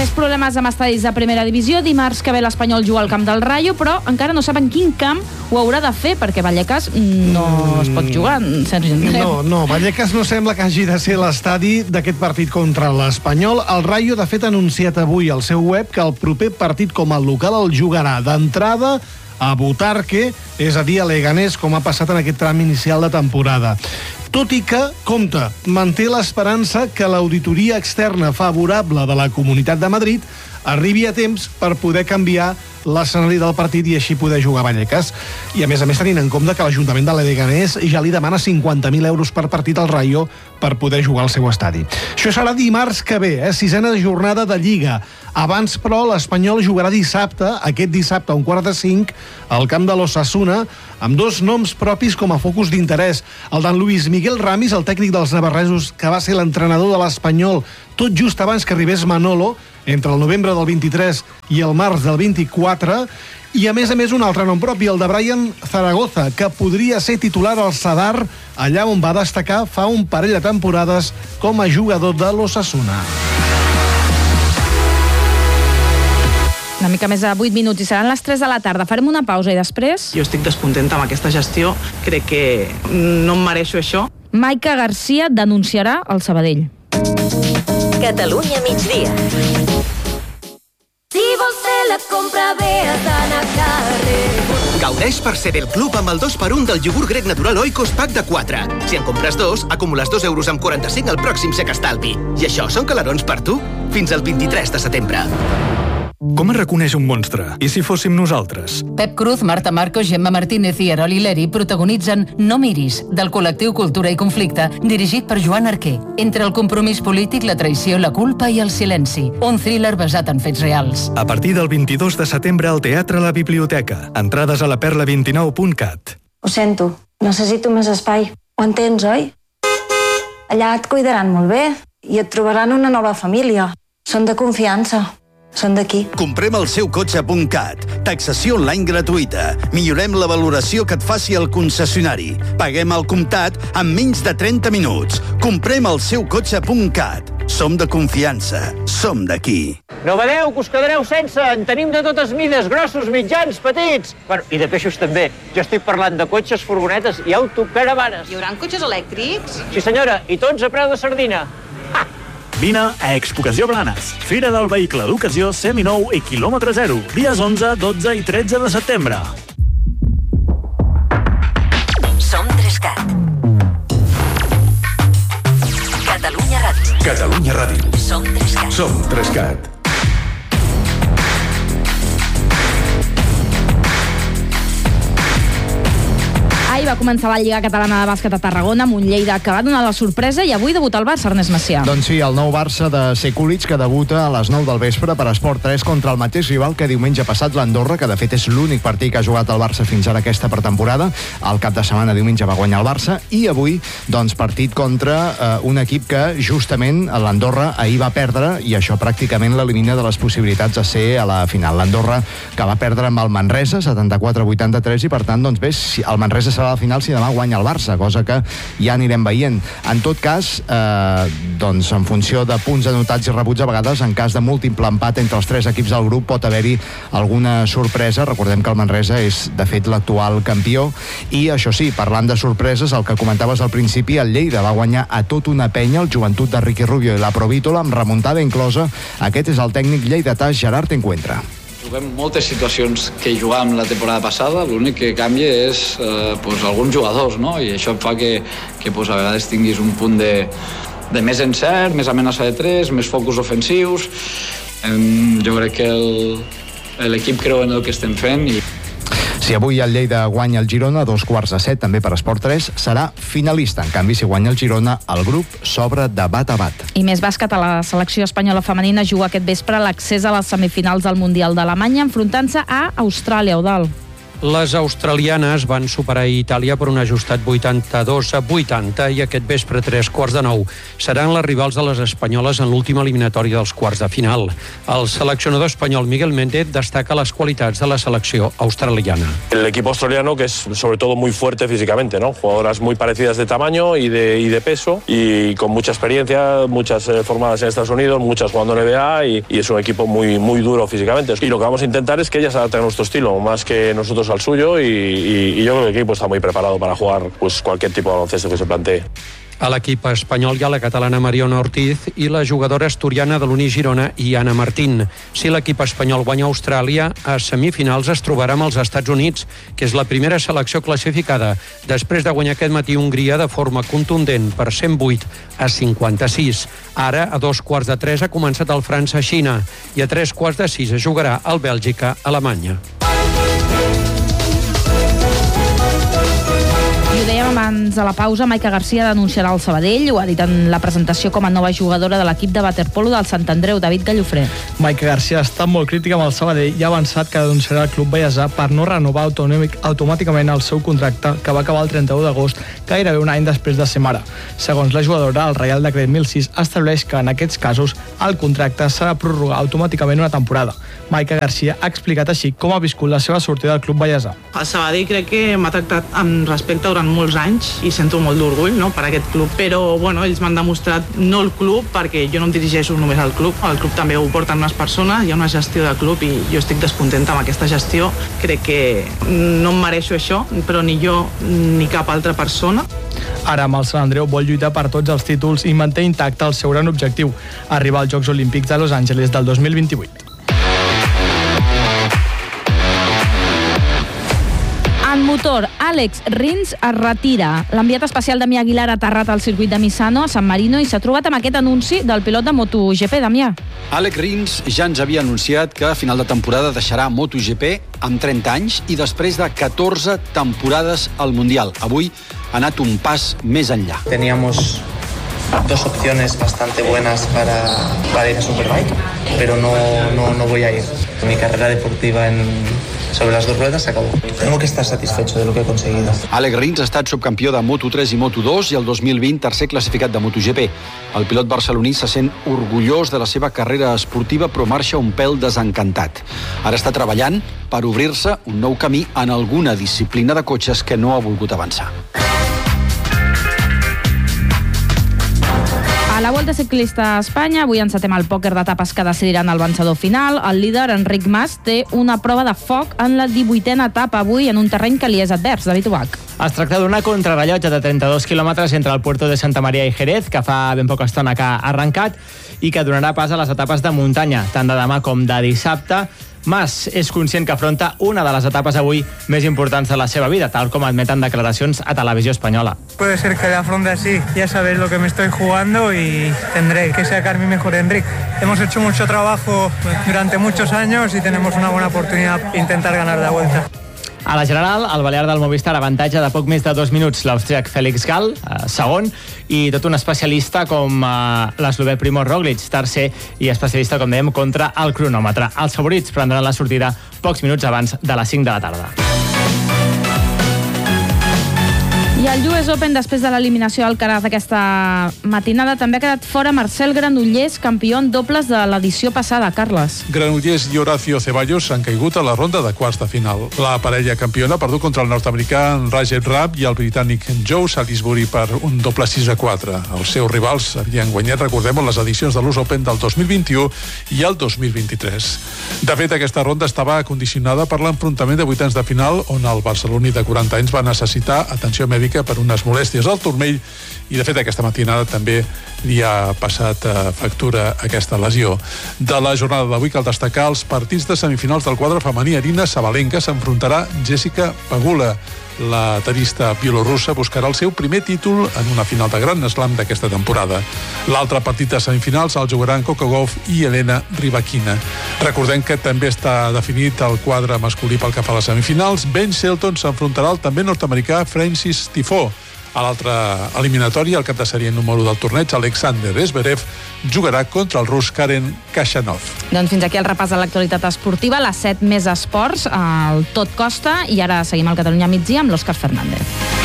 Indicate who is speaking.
Speaker 1: Més problemes amb estadis de primera divisió. Dimarts que ve l'Espanyol juga al camp del Rayo, però encara no saben quin camp ho haurà de fer, perquè Vallecas no es pot jugar, Sergi.
Speaker 2: No, Vallecas no sembla que hagi de ser l'estadi d'aquest partit contra l'Espanyol. El Rayo, de fet, ha anunciat avui al seu web que el proper partit com a local el jugarà d'entrada a Butarque, és a dir, a Leganés, com ha passat en aquest tram inicial de temporada. Tot i que, compte, manté l'esperança que l'auditoria externa favorable de la Comunitat de Madrid arribi a temps per poder canviar l'escenari del partit i així poder jugar a Vallecas. I a més tenint en compte que l'Ajuntament de Leganés ja li demana 50.000 euros per partit al Rayo per poder jugar al seu estadi. Això serà dimarts que ve, sisena jornada de Lliga. Abans, però, l'Espanyol jugarà dissabte, aquest dissabte a 4:45, al camp de l'Osasuna, amb dos noms propis com a focus d'interès. El d'en Luis Miguel Ramis, el tècnic dels navarresos, que va ser l'entrenador de l'Espanyol tot just abans que arribés Manolo, entre el novembre del 23 i el març del 24, i a més un altre nom propi, el de Brian Zaragoza, que podria ser titular al Sadar, allà on va destacar fa un parell de temporades com a jugador de l'Osasuna.
Speaker 1: Una mica més de 8 minuts i seran les 3 de la tarda. Farem una pausa i després...
Speaker 3: Jo estic descontenta amb aquesta gestió. Crec que no em mereixo això.
Speaker 1: Maica Garcia denunciarà el Sabadell.
Speaker 4: Catalunya migdia. Si vols fer la compra, ve a Sana Carrer.
Speaker 5: Gaudeix per ser del club amb el 2x1 del iogurt grec natural Oikos Pack de 4. Si en compres 2, acumules 2 euros amb 45 al pròxim Sec Estalvi. I això són calarons per tu? Fins al 23 de setembre.
Speaker 6: Com es reconeix un monstre? I si fóssim nosaltres?
Speaker 7: Pep Cruz, Marta Marcos, Gemma Martínez i Erol Hileri protagonitzen No miris, del col·lectiu Cultura i Conflicte, dirigit per Joan Arquer. Entre el compromís polític, la traïció, la culpa i el silenci. Un thriller basat en fets reals.
Speaker 6: A partir del 22 de setembre al Teatre La Biblioteca. Entrades a laperla29.cat.
Speaker 8: Ho sento, necessito més espai. Ho entens, oi? Allà et cuidaran molt bé i et trobaran una nova família. Són de confiança. Són d'aquí.
Speaker 9: Comprem el seu cotxe.cat. Taxació online gratuïta. Millorem la valoració que et faci el concessionari. Paguem al comptat en menys de 30 minuts. Comprem el seu cotxe.cat. Som de confiança. Som d'aquí.
Speaker 10: No badeu, que us quedareu sense. En tenim de totes mides, grossos, mitjans, petits. Bueno, i de peixos també. Jo estic parlant de cotxes, furgonetes i autocaravanes.
Speaker 11: Hi haurà cotxes elèctrics?
Speaker 10: Sí, senyora, i tots a preu de sardina. Ha!
Speaker 12: Vine a Expocació Blanes, Fira del Vehicle d'Ocasió seminou i quilòmetre zero, dies 11, 12 i 13 de setembre.
Speaker 4: Som 3CAT. Catalunya Ràdio.
Speaker 13: Catalunya Ràdio.
Speaker 4: Som 3CAT.
Speaker 13: Som 3CAT.
Speaker 1: Ahir va començar la Lliga Catalana de Bàsquet a Tarragona amb un Lleida que va donar la sorpresa i avui debuta el Barça, Ernest Macià.
Speaker 14: Doncs sí, el nou Barça de Sekulic que debuta a les 9 del vespre per Esport 3 contra el mateix rival que diumenge passat l'Andorra, que de fet és l'únic partit que ha jugat el Barça fins ara aquesta pretemporada. Al cap de setmana diumenge va guanyar el Barça i avui doncs partit contra un equip que justament l'Andorra ahir va perdre i això pràcticament l'elimina de les possibilitats de ser a la final. L'Andorra que va perdre amb el Manresa 74-83 i per tant doncs bé, el Manresa serà a la final si demà guanya el Barça, cosa que ja anirem veient. En tot cas, doncs en funció de punts anotats i rebuts, a vegades en cas de múltiple empat entre els 3 equips del grup pot haver-hi alguna sorpresa. Recordem que el Manresa és de fet l'actual campió i això sí, parlant de sorpreses, el que comentaves al principi, el Lleida va guanyar a tot una penya el Joventut de Ricky Rubio i la Provítola amb remuntada inclosa. Aquest és el tècnic lleidatà Gerard Encuentra.
Speaker 15: Juguem moltes situacions que jugàvem la temporada passada, l'únic que canvia és alguns jugadors, no? I això fa que a vegades tinguis un punt de més encert, més amenaça de 3, més focus ofensius. Jo crec que l'equip creu en el que estem fent i...
Speaker 14: Si avui el Lleida guanya el Girona a 2:15, també per Esport 3, serà finalista. En canvi, si guanya el Girona, el grup s'obre de bat a bat.
Speaker 1: I més bàsquet, a la selecció espanyola femenina juga aquest vespre l'accés a les semifinals del Mundial d'Alemanya enfrontant-se a Austràlia, Eudald.
Speaker 11: Les australianes van superar Itàlia per un ajustat 82-80 i aquest vespre 8:45 seran les rivals de les espanyoles en l'última eliminatòria dels quarts de final. El seleccionador espanyol Miguel Méndez destaca les qualitats de la selecció australiana.
Speaker 13: El equipo australiano, que es sobre todo muy fuerte físicamente, ¿no? Jugadoras muy parecidas de tamaño y de peso y con mucha experiencia, muchas formadas en Estados Unidos, muchas jugando en NBA y es un equipo muy duro físicamente. Y lo que vamos a intentar es que ellas se adapten a nuestro estilo, más que nosotros al suyo y yo creo que el equipo está muy preparado para jugar pues cualquier tipo de baloncesto que se plantee.
Speaker 11: A l'equip espanyol hi ha la catalana Mariona Ortiz i la jugadora asturiana de l'Uni Girona i Anna Martín. Si l'equip espanyol guanya Austràlia, a semifinals es trobarà amb els Estats Units, que és la primera selecció classificada, després de guanyar aquest matí Hongria de forma contundent per 108-56. Ara, a 2:15 ha començat el França-Xina i a 3:15 es jugarà el Bèlgica-Alemanya.
Speaker 1: I ho dèiem abans de la pausa, Maica Garcia denunciarà el Sabadell, ho ha dit en la presentació com a nova jugadora de l'equip de waterpolo del Sant Andreu, David Gallofré.
Speaker 16: Maica Garcia està molt crítica amb el Sabadell i ha avançat que denunciarà el club baiasà per no renovar automàticament el seu contracte, que va acabar el 31 d'agost, gairebé un any després de ser mare. Segons la jugadora, el Reial Decret 1006 estableix que en aquests casos el contracte s'ha de prorrogar automàticament una temporada. Maica Garcia ha explicat així com ha viscut la seva sortida del club baiasà.
Speaker 3: El Sabadell crec que m'ha tractat amb respecte durant molts anys i sento molt d'orgull, no?, per aquest club, però bueno, ells m'han demostrat, no el club, perquè jo no em dirigeixo només al club, el club també ho porten unes persones, hi ha una gestió de club i jo estic descontenta amb aquesta gestió. Crec que no em mereixo això, però ni jo ni cap altra persona.
Speaker 16: Ara amb el Sant Andreu vol lluitar per tots els títols i manté intacte el seu gran objectiu, arribar als Jocs Olímpics de Los Angeles del 2028.
Speaker 1: En motor, Àlex Rins es retira. L'enviat especial Damià Aguilar ha aterrat al circuit de Misano, a San Marino, i s'ha trobat amb aquest anunci del pilot de MotoGP, Damià.
Speaker 17: Àlex Rins ja ens havia anunciat que a final de temporada deixarà MotoGP amb 30 anys i després de 14 temporades al Mundial. Avui ha anat un pas més enllà.
Speaker 18: Teníamos dos opciones bastante buenas para ir a Superbike, pero no voy a ir. Mi carrera deportiva sobre las dos ruedas se acabó. Tengo que estar satisfecho de lo que he conseguido.
Speaker 17: Àlex Rins ha estat subcampió de Moto3 i Moto2 i el 2020 tercer classificat de MotoGP. El pilot barceloní se sent orgullós de la seva carrera esportiva, però marxa un pèl desencantat. Ara està treballant per obrir-se un nou camí en alguna disciplina de cotxes que no ha volgut avançar.
Speaker 1: A la Volta Ciclista a Espanya, avui encetem el pòquer d'etapes que decidiran el vencedor final. El líder, Enric Mas, té una prova de foc en la 18a etapa avui en un terreny que li és advers. David Ubach.
Speaker 19: Es tracta d'una contrarrellotge de 32 quilòmetres entre el Puerto de Santa Maria i Jerez, que fa ben poca estona que ha arrencat i que donarà pas a les etapes de muntanya, tant de demà com de dissabte. Mas és conscient que afronta una de les etapes avui més importants de la seva vida, tal com admeten declaracions a Televisió Espanyola.
Speaker 20: Puede ser que la afronte así, ya sabéis lo que me estoy jugando y tendré que sacar mi mejor Enric. Hemos hecho mucho trabajo durante muchos años y tenemos una buena oportunidad de intentar ganar la Vuelta.
Speaker 19: A la general, el balear del Movistar avantatge de poc més de 2 minuts l'austríac Félix Gall, segon, i tot un especialista com l'eslovè Primož Roglič, tercer, i especialista, com dèiem, contra el cronòmetre. Els favorits prendran la sortida pocs minuts abans de les 5 de la tarda.
Speaker 1: I al US Open, després de l'eliminació d'Alcaraz aquesta matinada, també ha quedat fora Marcel Granollers, campió en dobles de l'edició passada. Carles.
Speaker 21: Granollers i Horacio Ceballos s'han caigut a la ronda de quarts de final. La parella campiona ha perdut contra el nord-americà Rajer Rabb i el britànic Joe Salisbury per un doble 6-4. Els seus rivals havien guanyat, recordem, les edicions de l'US Open del 2021 i el 2023. De fet, aquesta ronda estava condicionada per l'enfrontament de vuitens de final, on el barceloní de 40 anys va necessitar atenció mèdica per unes molèsties al turmell i, de fet, aquesta matinada també li ha passat factura aquesta lesió. De la jornada d'avui cal destacar els partits de semifinals del quadre femení. Arina Sabalenka s'enfrontarà Jessica Pegula. La tenista bielorussa buscarà el seu primer títol en una final de Grand Slam d'aquesta temporada. L'altre partit de semifinals el jugaran Coco Gauff i Elena Rybakina. Recordem que també està definit el quadre masculí pel que fa a les semifinals. Ben Shelton s'enfrontarà al també nord-americà Francis Tiafoe. A l'altra eliminatòria, el cap de sèrie número del torneig, Alexander Zverev, jugarà contra el rus Karen Khachanov.
Speaker 1: Doncs fins aquí el repàs de l'actualitat esportiva, les 7 més esports, el Tot Costa, i ara seguim al Catalunya Migdia amb l'Òscar Fernández.